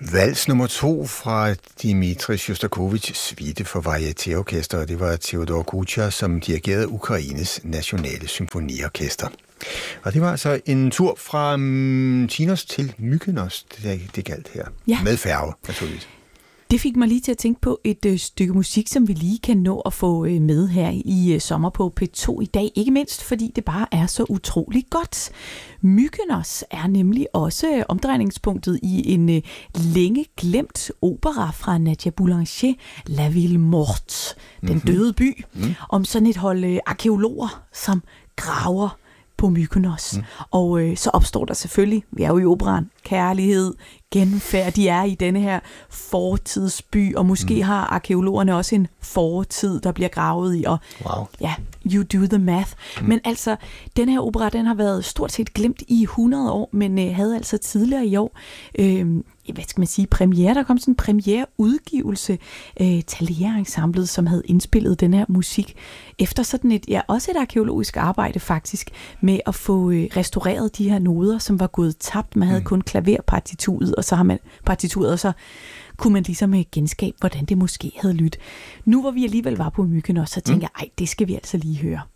Vals nummer 2 fra Dmitri Sjostakovitjs suite for varietéorkester, og det var Theodor Kucha, som dirigerede Ukraines nationale symfoniorkester. Og det var altså en tur fra Tinos til Mykonos, det galt her. Ja. Med færge, naturligvis. Det fik mig lige til at tænke på et stykke musik, som vi lige kan nå at få med her i sommer på P2 i dag. Ikke mindst, fordi det bare er så utroligt godt. Mykonos er nemlig også omdrejningspunktet i en længe glemt opera fra Nadia Boulanger, La Ville Morte, den døde by, om sådan et hold arkæologer, som graver på Mykonos. Og så opstår der selvfølgelig, vi er jo i operaen, kærlighed, genfærd. De er i denne her fortidsby, og måske har arkæologerne også en fortid, der bliver gravet i. Og ja, you do the math. Men altså, den her opera, den har været stort set glemt i 100 år, men havde altså tidligere i år hvad skal man sige, premiere. Der kom sådan en premiereudgivelse, Thalia-ensemblet, som havde indspillet den her musik, efter sådan også et arkæologisk arbejde faktisk, med at få restaureret de her noder, som var gået tabt. Man havde kun klaverpartituret, og så kunne man ligesom genskabe, hvordan det måske havde lyttet. Nu hvor vi alligevel var på Mykonos, så tænkte jeg, det skal vi altså lige høre.